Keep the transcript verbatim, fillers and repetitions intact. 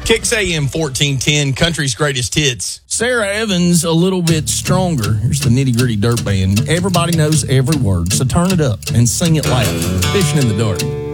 Kicks A M fourteen ten, country's greatest hits. Sarah Evans, a little bit stronger. Here's the Nitty Gritty Dirt Band. Everybody knows every word, so turn it up and sing it loud. Fishing in the Dark.